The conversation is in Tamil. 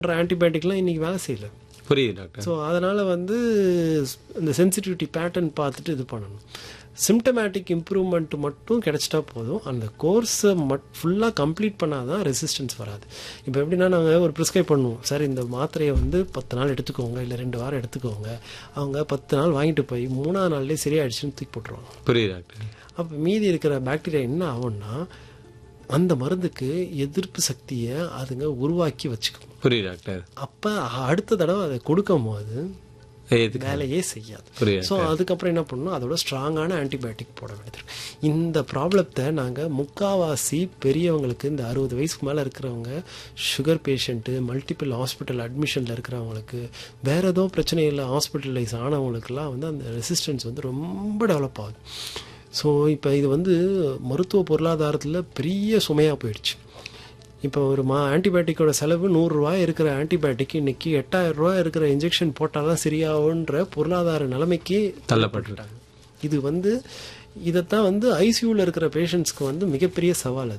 ஆன்டிபயோட்டிக்லாம் இன்னைக்கு வேலை செய்யல. புரியுது டாக்டர். ஸோ அதனால் வந்து இந்த சென்சிட்டிவிட்டி பேட்டர்ன் பார்த்துட்டு இது பண்ணணும். சிம்டமேட்டிக் இம்ப்ரூவ்மெண்ட் மட்டும் கிடைச்சிட்டா போதும். அந்த கோர்ஸை ஃபுல்லாக கம்ப்ளீட் பண்ணால் தான் ரெசிஸ்டன்ஸ் வராது. இப்போ எப்படின்னா நாங்கள் ஒரு ப்ரிஸ்கிரைப் பண்ணுவோம், சார் இந்த மாத்திரையை வந்து 10 நாள் எடுத்துக்கோங்க, இல்லை 2 வாரம் எடுத்துக்கோங்க. அவங்க 10 நாள் வாங்கிட்டு போய் 3ஆவது நாள்லேயே சரியாயிடுச்சுன்னு தூக்கி போட்டுருவாங்க. புரியுது டாக்டர். அப்போ மீதி இருக்கிற பாக்டீரியா என்ன ஆகும்னா அந்த மருந்துக்கு எதிர்ப்பு சக்தியை அதுங்க உருவாக்கி வச்சுக்கும். புரியுது டாக்டர். அப்போ அடுத்த தடவை அதை கொடுக்கும் போது வேலையே செய்யாது. ஸோ அதுக்கப்புறம் என்ன பண்ணணும், அதோட ஸ்ட்ராங்கான ஆன்டிபயோட்டிக் போட வேண்டியது. இந்த ப்ராப்ளத்தை நாங்கள் முக்காவாசி பெரியவங்களுக்கு, இந்த 60 வயசுக்கு மேலே இருக்கிறவங்க, சுகர் பேஷண்ட்டு, மல்டிபிள் ஹாஸ்பிட்டல் அட்மிஷனில் இருக்கிறவங்களுக்கு, வேறு ஏதோ பிரச்சனையில் ஹாஸ்பிட்டலைஸ் ஆனவங்களுக்குலாம் வந்து அந்த ரெசிஸ்டன்ஸ் வந்து ரொம்ப டெவலப் ஆகுது. ஸோ இப்போ இது வந்து மருத்துவ பொருளாதாரத்தில் பெரிய சுமையாக போயிடுச்சு. இப்போ ஒரு ஆன்டிபயோட்டிக்கோட செலவு 100 ரூபாய் இருக்கிற ஆன்டிபயோட்டிக் இன்னைக்கு 8000 ரூபாய் இருக்கிற இன்ஜெக்ஷன் போட்டால் தான் சரியாகுன்ற பொருளாதார நிலைமைக்கு தள்ளப்பட்டுட்டாங்க. இது வந்து இதைத்தான் வந்து ஐசியூவில் இருக்கிற பேஷண்ட்ஸ்க்கு வந்து மிகப்பெரிய சவால் அது.